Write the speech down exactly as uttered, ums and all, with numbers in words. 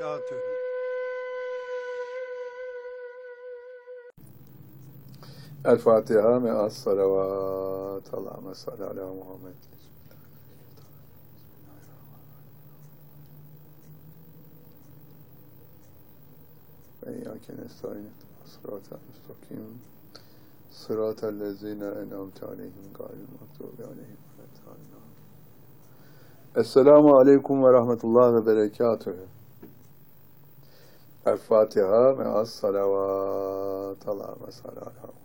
وبركاته. الفاتحة مع الصلوات. اللهم صل على محمد. وإياك نستعين صراط المستقيم صراط الذين أنعمت عليهم غير المغضوب عليهم ولا الضالين. Esselamu Aleyküm ve Rahmetullah ve Berekatühü. El-Fatiha me'as salavat. Allahümme salli ala